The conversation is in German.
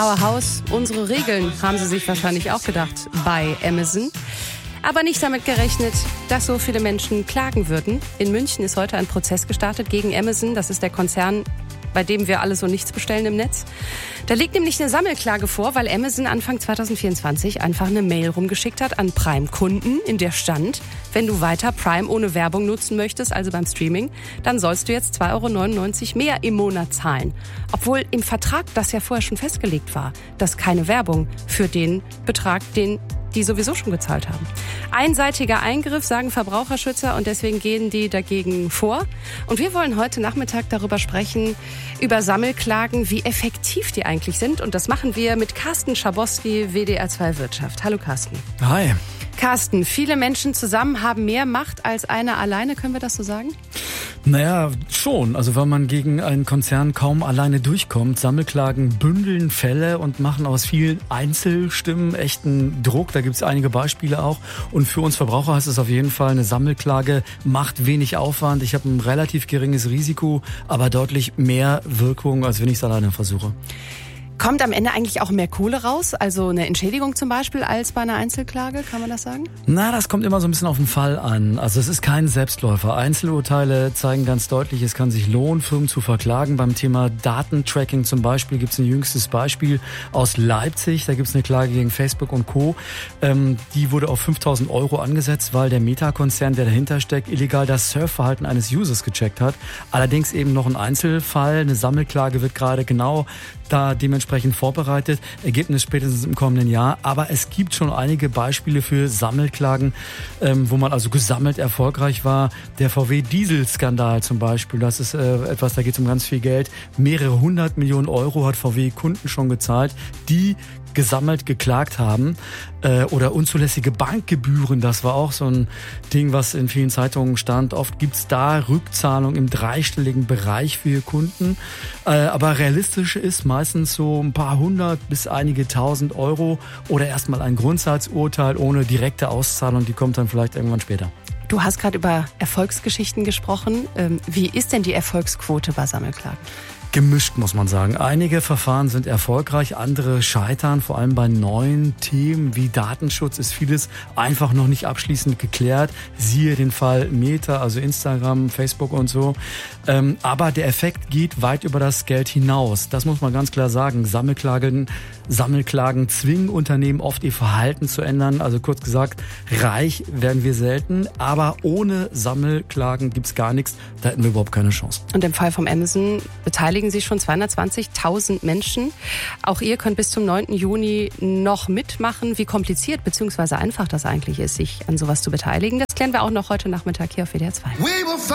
Our House, unsere Regeln, haben sie sich wahrscheinlich auch gedacht bei Amazon. Aber nicht damit gerechnet, dass so viele Menschen klagen würden. In München ist heute ein Prozess gestartet gegen Amazon. Das ist der Konzern, bei dem wir alles und nichts bestellen im Netz. Da liegt nämlich eine Sammelklage vor, weil Amazon Anfang 2024 einfach eine Mail rumgeschickt hat an Prime-Kunden, in der stand, wenn du weiter Prime ohne Werbung nutzen möchtest, also beim Streaming, dann sollst du jetzt 2,99 € mehr im Monat zahlen. Obwohl im Vertrag das ja vorher schon festgelegt war, dass keine Werbung für den Betrag, den die sowieso schon gezahlt haben. Einseitiger Eingriff, sagen Verbraucherschützer, und deswegen gehen die dagegen vor. Und wir wollen heute Nachmittag darüber sprechen, über Sammelklagen, wie effektiv die eigentlich sind. Und das machen wir mit Carsten Schabowski, WDR 2 Wirtschaft. Hallo Carsten. Hi. Carsten, viele Menschen zusammen haben mehr Macht als einer alleine, können wir das so sagen? Naja, schon. Also weil man gegen einen Konzern kaum alleine durchkommt. Sammelklagen bündeln Fälle und machen aus vielen Einzelstimmen echten Druck. Da gibt es einige Beispiele auch. Und für uns Verbraucher heißt es auf jeden Fall, eine Sammelklage macht wenig Aufwand. Ich habe ein relativ geringes Risiko, aber deutlich mehr Wirkung, als wenn ich es alleine versuche. Kommt am Ende eigentlich auch mehr Kohle raus? Also eine Entschädigung zum Beispiel als bei einer Einzelklage, kann man das sagen? Na, das kommt immer so ein bisschen auf den Fall an. Also es ist kein Selbstläufer. Einzelurteile zeigen ganz deutlich, es kann sich lohnen, Firmen zu verklagen. Beim Thema Datentracking zum Beispiel gibt es ein jüngstes Beispiel aus Leipzig. Da gibt es eine Klage gegen Facebook und Co. Die wurde auf 5.000 € angesetzt, weil der Meta-Konzern, der dahinter steckt, illegal das Surfverhalten eines Users gecheckt hat. Allerdings eben noch ein Einzelfall. Eine Sammelklage wird gerade genau da dementsprechend vorbereitet. Ergebnis spätestens im kommenden Jahr. Aber es gibt schon einige Beispiele für Sammelklagen, wo man also gesammelt erfolgreich war. Der VW-Dieselskandal zum Beispiel, das ist etwas, da geht es um ganz viel Geld. Mehrere 100 Millionen € hat VW Kunden schon gezahlt, die gesammelt geklagt haben. Oder unzulässige Bankgebühren, das war auch so ein Ding, was in vielen Zeitungen stand. Oft gibt's da Rückzahlung im dreistelligen Bereich für Kunden. Aber realistisch ist meistens so ein paar hundert bis einige tausend € oder erstmal ein Grundsatzurteil ohne direkte Auszahlung. Die kommt dann vielleicht irgendwann später. Du hast gerade über Erfolgsgeschichten gesprochen. Wie ist denn die Erfolgsquote bei Sammelklagen? Gemischt, muss man sagen. Einige Verfahren sind erfolgreich, andere scheitern. Vor allem bei neuen Themen wie Datenschutz ist vieles einfach noch nicht abschließend geklärt. Siehe den Fall Meta, also Instagram, Facebook und so. Aber der Effekt geht weit über das Geld hinaus. Das muss man ganz klar sagen. Sammelklagen zwingen Unternehmen oft, ihr Verhalten zu ändern. Also kurz gesagt, reich werden wir selten. Aber ohne Sammelklagen gibt's gar nichts. Da hätten wir überhaupt keine Chance. Und im Fall vom Amazon beteiligen sich schon 220.000 Menschen. Auch ihr könnt bis zum 9. Juni noch mitmachen, wie kompliziert bzw. einfach das eigentlich ist, sich an sowas zu beteiligen. Das klären wir auch noch heute Nachmittag hier auf WDR 2.